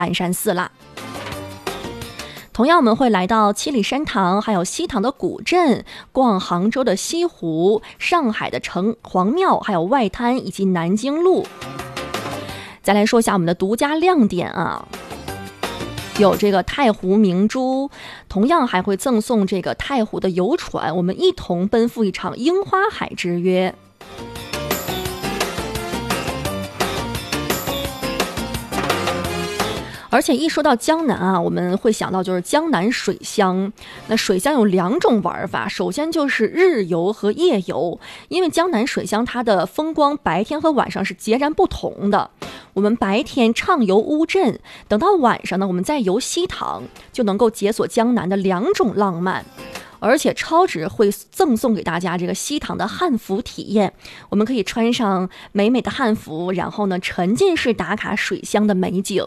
鞍山寺啦。同样我们会来到七里山堂，还有西塘的古镇，逛杭州的西湖，上海的城隍庙，还有外滩以及南京路。再来说一下我们的独家亮点啊，有这个太湖明珠，同样还会赠送这个太湖的游船，我们一同奔赴一场樱花海之约。而且一说到江南啊，我们会想到就是江南水乡。那水乡有2种玩法，首先就是日游和夜游，因为江南水乡它的风光白天和晚上是截然不同的。我们白天畅游乌镇，等到晚上呢，我们再游西塘，就能够解锁江南的2种浪漫。而且超值会赠送给大家这个西塘的汉服体验，我们可以穿上美美的汉服，然后呢沉浸式打卡水乡的美景。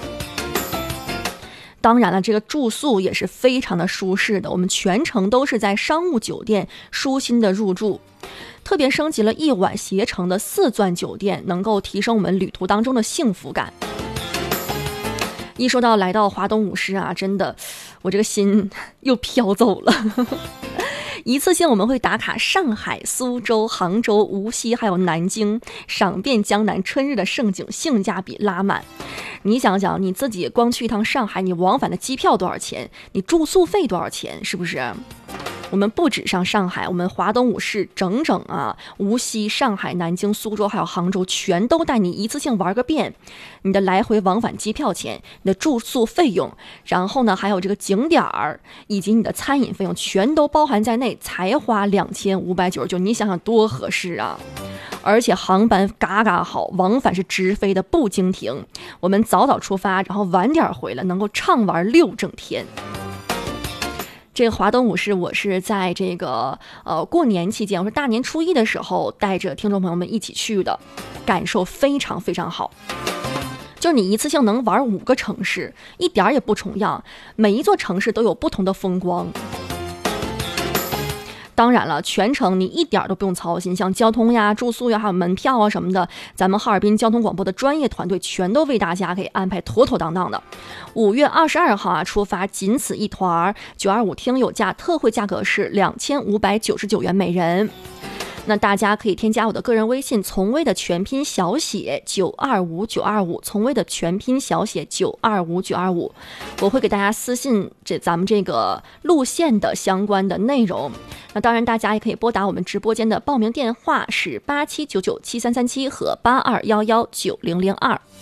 当然了，这个住宿也是非常的舒适的，我们全程都是在商务酒店舒心的入住，特别升级了1晚携程的4钻酒店，能够提升我们旅途当中的幸福感。一说到来到华东五市啊，真的我这个心又飘走了一次性我们会打卡上海、苏州、杭州、无锡还有南京，赏遍江南春日的盛景，性价比拉满。你想想，你自己光去一趟上海，你往返的机票多少钱？你住宿费多少钱？是不是？我们不止上上海，我们华东五市整整啊，无锡、上海、南京、苏州还有杭州，全都带你一次性玩个遍。你的来回往返机票钱，你的住宿费用，然后呢还有这个景点儿以及你的餐饮费用，全都包含在内，才花2599，你想想多合适啊！而且航班嘎嘎好，往返是直飞的，不经停。我们早早出发，然后晚点回来，能够畅玩6整天。这个华东五市，我是在这个过年期间，我是大年初1的时候带着听众朋友们一起去的，感受非常非常好。就是你一次性能玩5个城市，一点也不重样，每一座城市都有不同的风光。当然了，全程你一点都不用操心，像交通呀、住宿呀，还有门票啊什么的，咱们哈尔滨交通广播的专业团队全都为大家给安排妥妥当当的。5月22号啊出发，仅此一团，925听友价特惠价格是2599元每人。那大家可以添加我的个人微信，从微的全拼小写925925，从微的全拼小写925925，我会给大家私信咱们这个路线的相关的内容。那当然大家也可以拨打我们直播间的报名电话是87997337和82119002。